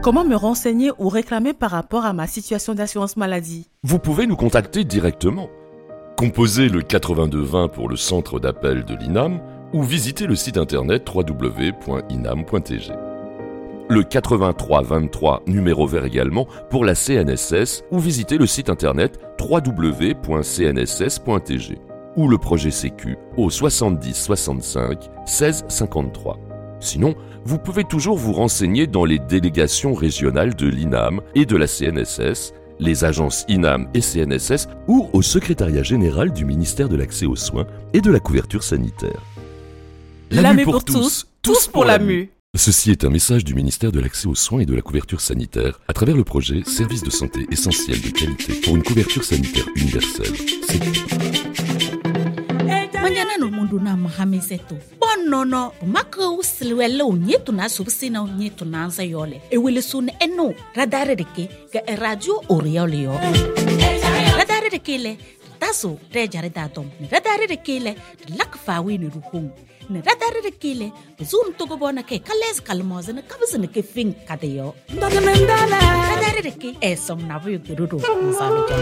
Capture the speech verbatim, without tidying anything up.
Comment me renseigner ou réclamer par rapport à ma situation d'assurance maladie? Vous pouvez nous contacter directement. Composez le quatre-vingt-deux vingt pour le centre d'appel de l'I N A M ou visitez le site internet w w w point inam point t g. Le quatre-vingt-trois vingt-trois numéro vert également pour la C N S S ou visitez le site internet w w w point c n s s point t g ou le projet Sécu au soixante-dix soixante-cinq seize cinquante-trois. Sinon, vous pouvez toujours vous renseigner dans les délégations régionales de l'I N A M et de la C N S S, les agences I N A M et C N S S ou au secrétariat général du ministère de l'Accès aux soins et de la couverture sanitaire. La M U pour tous, tous pour la M U. Ceci est un message du ministère de l'Accès aux soins et de la couverture sanitaire à travers le projet Services de santé essentiels de qualité pour une couverture sanitaire universelle. Manyana no mundu na mahamiseto. Bonono, maka usliwele unyetu na subsina unyetu na ansa yole. Ewele sun eno radare deke ga radio oriole yo. Radare deke le taso rejare datom. Radare deke le lakfawi ni ruhung. Ne radare deke le zoom to go bona ke kales kalmoze ne kabzene ke fin kadeyo. Radare deke esom na bu yurudo.